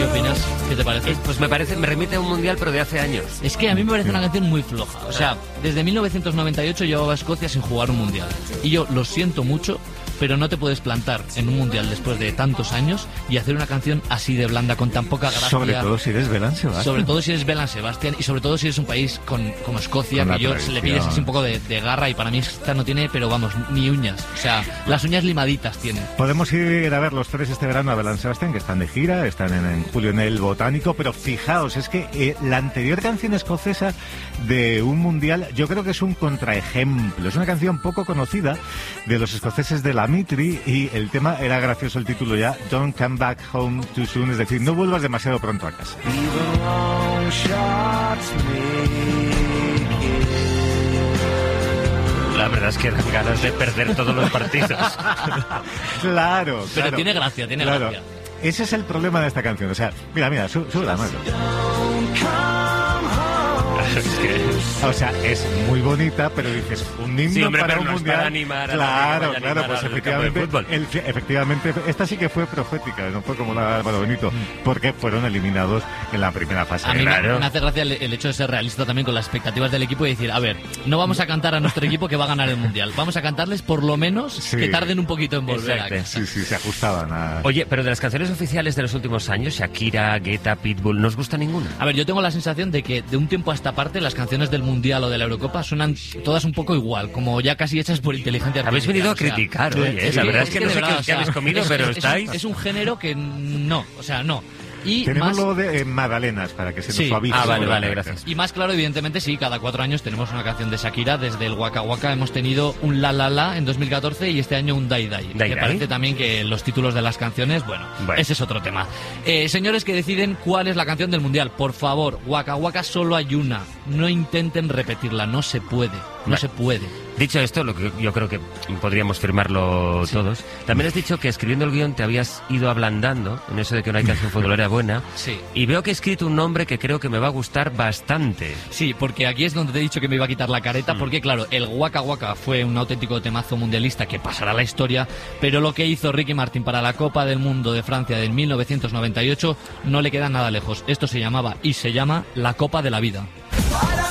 ¿Qué opinas? ¿Qué te parece? Pues me remite a un mundial, pero de hace años. Es que a mí me parece una canción muy floja. O sea, desde 1998 llevaba a Escocia sin jugar un mundial. Y yo lo siento mucho, pero no te puedes plantar en un mundial después de tantos años y hacer una canción así de blanda, con tan poca gracia. Sobre todo si eres Belén Sebastián. Sobre todo si eres Belén Sebastián y sobre todo si eres un país como Escocia, que yo le pides así un poco de garra, y para mí esta no tiene, pero vamos, ni uñas. O sea, las uñas limaditas tiene. Podemos ir a ver los tres este verano a Belén Sebastián, que están de gira, están en julio en el Botánico, pero fijaos, es que la anterior canción escocesa de un mundial, yo creo que es un contraejemplo. Es una canción poco conocida de los escoceses de la Mitri, y el tema era gracioso, el título ya, Don't Come Back Home Too Soon, es decir, no vuelvas demasiado pronto a casa. La verdad es que dan ganas de perder todos los partidos. Claro. Pero tiene gracia, tiene gracia. Ese es el problema de esta canción. O sea, mira, sube la mano. O sea, es muy bonita, pero dices, un himno para un mundial. Para animar claro, pues efectivamente, esta sí que fue profética, no fue como la de Álvaro Benito, porque fueron eliminados en la primera fase. A mí me hace gracia el hecho de ser realista también con las expectativas del equipo y decir, a ver, no vamos a cantar a nuestro equipo que va a ganar el mundial, vamos a cantarles por lo menos que tarden un poquito en volver a casa. Sí, se ajustaban a... Oye, pero de las canciones oficiales de los últimos años, Shakira, Guetta, Pitbull, ¿no os gusta ninguna? A ver, yo tengo la sensación de que de un tiempo a esta parte las canciones del Mundial o de la Eurocopa suenan todas un poco igual, como ya casi hechas por inteligencia artificial. Habéis venido a criticar, oye, la verdad es que no sé qué habéis comido, pero estáis... Es un género que no, o sea, no. Y tenemos más... lo de Magdalenas para que se nos suavice. Vale, gracias. Y más claro, evidentemente, sí, cada 4 años tenemos una canción de Shakira. Desde el Waka Waka hemos tenido un La La La en 2014 y este año un Dai Dai. Me parece también que los títulos de las canciones, bueno, ese es otro tema. Señores que deciden cuál es la canción del Mundial, por favor, Waka Waka solo hay una. No intenten repetirla, no se puede. No se puede. Dicho esto, lo que yo creo que podríamos firmarlo todos. También has dicho que escribiendo el guión te habías ido ablandando en eso de que no hay canción futbolera buena. Sí. Y veo que he escrito un nombre que creo que me va a gustar bastante. Sí, porque aquí es donde te he dicho que me iba a quitar la careta, porque claro, el Waka Waka fue un auténtico temazo mundialista que pasará a la historia, pero lo que hizo Ricky Martin para la Copa del Mundo de Francia de 1998 no le queda nada lejos. Esto se llamaba y se llama la Copa de la Vida.